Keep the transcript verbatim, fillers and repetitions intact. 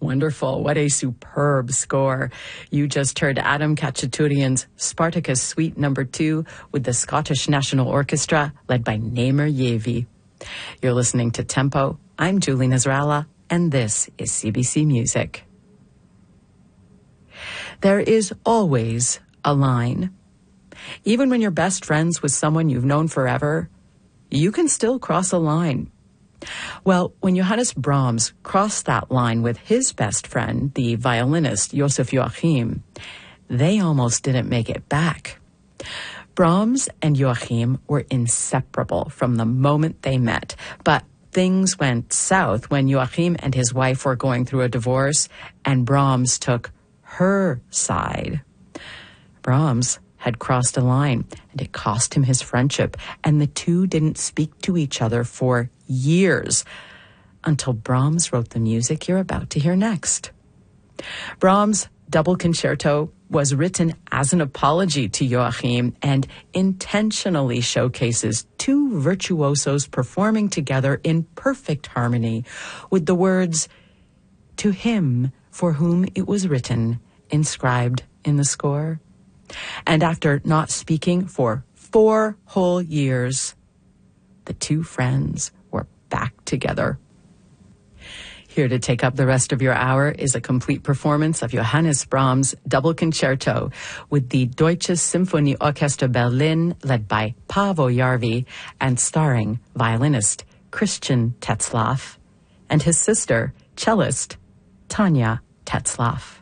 Wonderful. What a superb score. You just heard Adam Khachaturian's Spartacus Suite Number Two with the Scottish National Orchestra led by Namer Yevi. You're listening to Tempo. I'm Julie Nasrallah, and this is C B C Music. There is always a line. Even when you're best friends with someone you've known forever, you can still cross a line. Well, when Johannes Brahms crossed that line with his best friend, the violinist Joseph Joachim, they almost didn't make it back. Brahms and Joachim were inseparable from the moment they met, but things went south when Joachim and his wife were going through a divorce, and Brahms took her side. Brahms had crossed a line, and it cost him his friendship, and the two didn't speak to each other for years, until Brahms wrote the music you're about to hear next. Brahms' Double Concerto was written as an apology to Joachim and intentionally showcases two virtuosos performing together in perfect harmony, with the words, "To him for whom it was written," inscribed in the score. And after not speaking for four whole years, the two friends were back together. Here to take up the rest of your hour is a complete performance of Johannes Brahms' Double Concerto with the Deutsches Symphonieorchester Berlin, led by Paavo Järvi and starring violinist Christian Tetzlaff and his sister, cellist Tanja Tetzlaff.